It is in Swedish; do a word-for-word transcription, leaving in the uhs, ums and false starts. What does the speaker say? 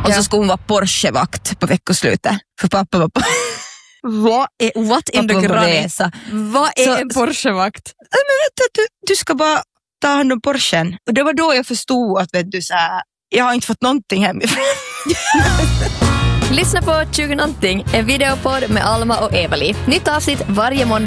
Och så skulle hon vara Porsche-vakt på veckoslutet. För pappa var på... Vad är, what in the granny? Vad är så, en Porsche-vakt? Men vet du, du ska bara ta hand om Porschen. Och det var då jag förstod att vet du, så här, jag har inte fått någonting hemifrån. Lyssna på tjugo någonting, en videopodd med Alma och Evali. Nytt avsnitt varje måndag